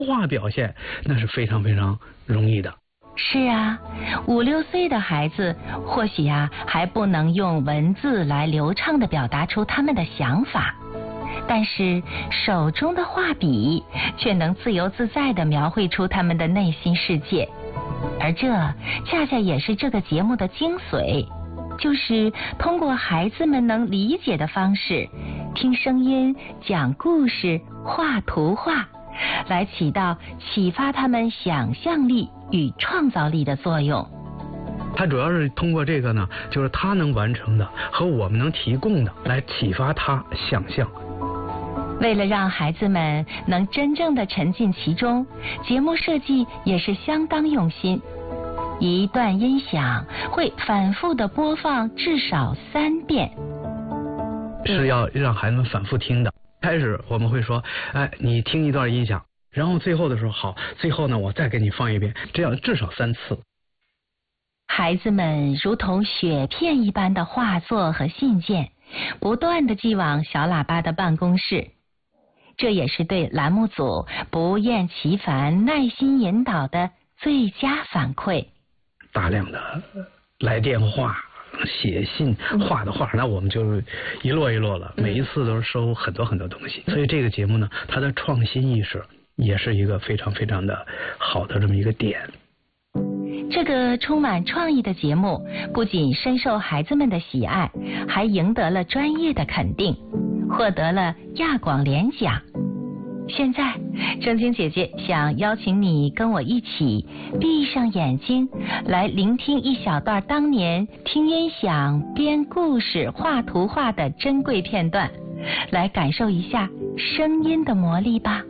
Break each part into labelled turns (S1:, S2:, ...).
S1: 画表现那是非常非常容易的。
S2: 是啊，5、6岁的孩子或许还不能用文字来流畅地表达出他们的想法，但是手中的画笔却能自由自在地描绘出他们的内心世界，而这恰恰也是这个节目的精髓，就是通过孩子们能理解的方式，听声音、讲故事、画图画，来起到启发他们想象力与创造力的作用。
S1: 它主要是通过这个呢，就是他能完成的和我们能提供的来启发他想象。
S2: 为了让孩子们能真正的沉浸其中，节目设计也是相当用心。一段音响会反复的播放至少3遍，
S1: 是要让孩子们反复听的。开始我们会说，你听一段音响，然后最后的时候好，最后呢我再给你放一遍，这样至少3次。
S2: 孩子们如同雪片一般的画作和信件，不断地寄往小喇叭的办公室，这也是对栏目组不厌其烦、耐心引导的最佳反馈。
S1: 大量的来电话、写信、画的画，那我们就一摞一摞了，每一次都是收很多很多东西。所以这个节目呢，它的创新意识也是一个非常非常的好的这么一个点。
S2: 这个充满创意的节目不仅深受孩子们的喜爱，还赢得了专业的肯定，获得了亚广联奖。现在正经姐姐想邀请你跟我一起闭上眼睛，来聆听一小段当年听音响编故事画图画的珍贵片段，来感受一下声音的魔力吧。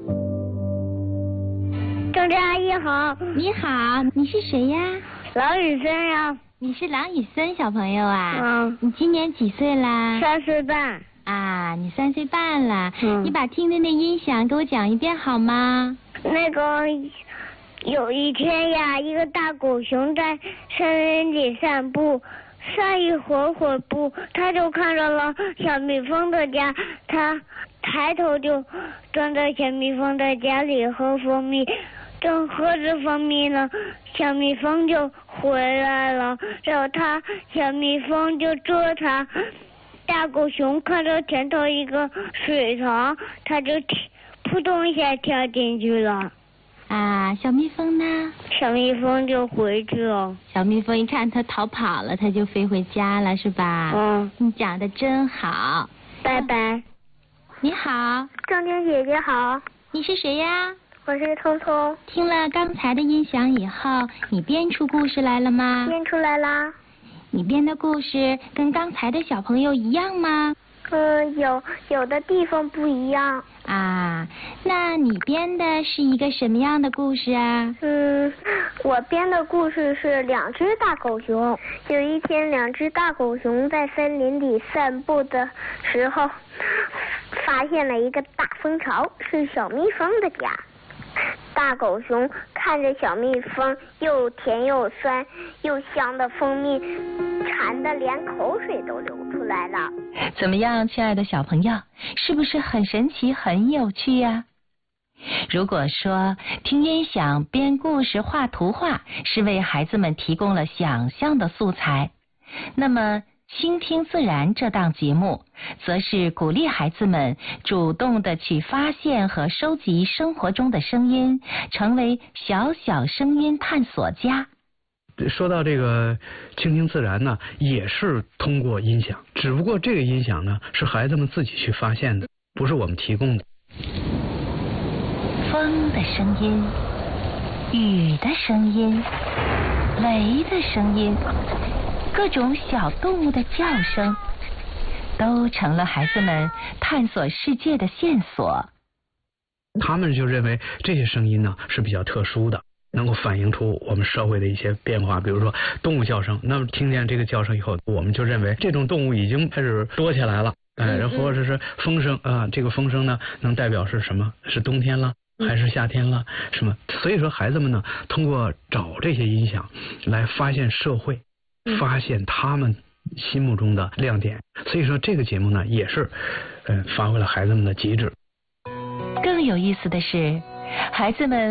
S3: 郑珍阿姨好。
S4: 你好，你是谁呀？
S3: 郎宇森呀。
S4: 你是郎宇森小朋友啊？
S3: 嗯。
S4: 你今年几岁啦
S3: 3岁半。
S4: 啊，你3岁半了。你把听的那音响给我讲一遍好吗？
S3: 那个有一天呀，一个大狗熊在森林里散步，散一会儿步，他就看到了小蜜蜂的家，他抬头就钻到小蜜蜂的家里喝蜂蜜，正喝着蜂蜜呢，小蜜蜂就回来了，然后小蜜蜂就捉它。大狗熊看到前头一个水塘，它就扑通一下跳进去了。
S4: 啊，小蜜蜂呢？
S3: 小蜜蜂就回去了。
S4: 小蜜蜂一看它逃跑了，它就飞回家了，是吧？你讲的真好。
S3: 拜拜。
S4: 你好。
S3: 郑晶姐姐好。
S4: 你是谁呀？
S3: 我是聪聪。听
S4: 了刚才的音响以后，你编出故事来了吗？
S3: 编出来啦。
S4: 你编的故事跟刚才的小朋友一样吗？
S3: 有的地方不一样。
S4: 啊，那你编的是一个什么样的故事啊？
S3: 我编的故事是2只大狗熊。有一天，2只大狗熊在森林里散步的时候，发现了一个大蜂巢，是小蜜蜂的家。大狗熊看着小蜜蜂又甜又酸又香的蜂蜜，馋得连口水都流出来了。
S2: 怎么样，亲爱的小朋友，是不是很神奇很有趣呀？如果说听音响编故事画图画是为孩子们提供了想象的素材，那么倾听自然这档节目则是鼓励孩子们主动的去发现和收集生活中的声音，成为小小声音探索家。
S1: 说到这个倾听自然呢，也是通过音响，只不过这个音响呢是孩子们自己去发现的，不是我们提供的。
S2: 风的声音，雨的声音，雷的声音，各种小动物的叫声，都成了孩子们探索世界的线索。
S1: 他们就认为这些声音呢是比较特殊的，能够反映出我们社会的一些变化，比如说动物叫声。那么听见这个叫声以后，我们就认为这种动物已经开始多起来了。然后或者是风声啊，这个风声呢能代表是什么？是冬天了还是夏天了？什么？所以说孩子们呢通过找这些音响来发现社会，发现他们心目中的亮点。所以说这个节目呢也是发挥了孩子们的极致。
S2: 更有意思的是， 孩子们